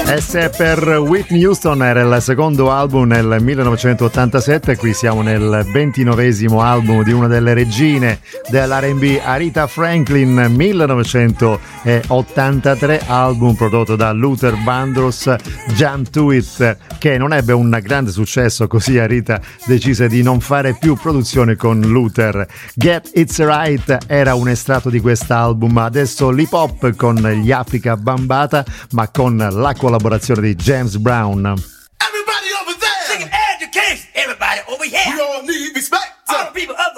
E se per Whitney Houston era il secondo album nel 1987, qui siamo nel 29esimo album di una delle regine dell'R&B, Aretha Franklin, 1983, album prodotto da Luther Vandross, Jump to It, che non ebbe un grande successo, così Aretha decise di non fare più produzione con Luther. Get It's Right era un estratto di quest'album. Adesso l'hip hop con gli Afrika Bambaataa, ma con la collaborazione di James Brown. Everybody over there. Sing education. Everybody over here. We all need respect. All the people of